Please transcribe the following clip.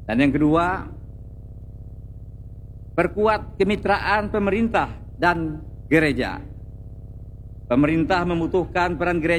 Dan yang kedua, perkuat kemitraan pemerintah dan gereja. Pemerintah membutuhkan peran gereja